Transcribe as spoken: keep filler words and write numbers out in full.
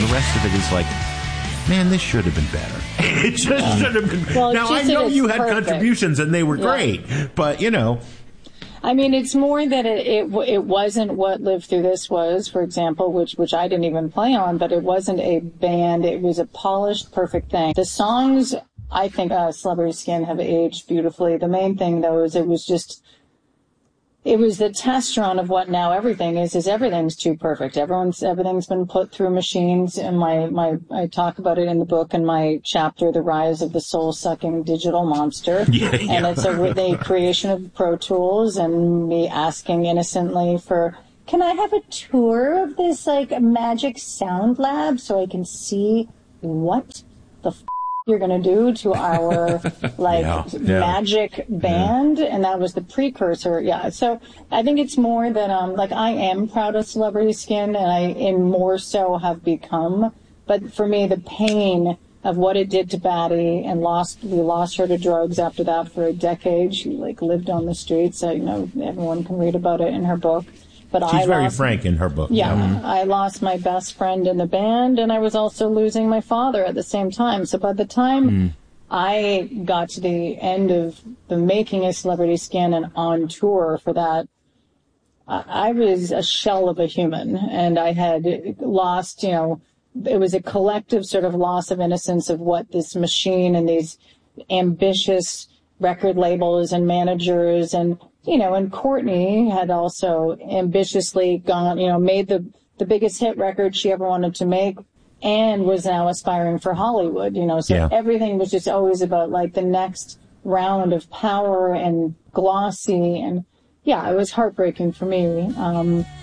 rest of it is like, man, this should have been better. It just yeah. should have been. Well, now, I know you had perfect. contributions, and they were yeah. great, but, you know. I mean, it's more that it, it it wasn't what Live Through This was, for example, which which I didn't even play on, but it wasn't a band. It was a polished, perfect thing. The songs, I think, uh, Celebrity Skin have aged beautifully. The main thing, though, is it was just, it was the test run of what now everything is, is everything's too perfect. Everyone's, everything's been put through machines, and my, my, I talk about it in the book in my chapter, The Rise of the Soul-Sucking Digital Monster. Yeah, yeah. And it's a, the creation of Pro Tools and me asking innocently for, can I have a tour of this, like, magic sound lab so I can see what the f- you're going to do to our like yeah, yeah. magic band. Yeah. And that was the precursor. Yeah. So I think it's more that, um, like I am proud of Celebrity Skin, and I and more so have become, but for me, the pain of what it did to Batty, and lost, we lost her to drugs after that for a decade. She like lived on the streets. So, you know, everyone can read about it in her book. But She's I very lost, frank in her book. Yeah, yeah. I lost my best friend in the band, and I was also losing my father at the same time. So by the time mm. I got to the end of the making of Celebrity Skin and on tour for that, I, I was a shell of a human, and I had lost, you know, it was a collective sort of loss of innocence of what this machine and these ambitious record labels and managers and, you know, and Courtney had also ambitiously gone, you know, made the, the biggest hit record she ever wanted to make, and was now aspiring for Hollywood, you know, so yeah. everything was just always about like the next round of power and glossy, and yeah, it was heartbreaking for me. Um,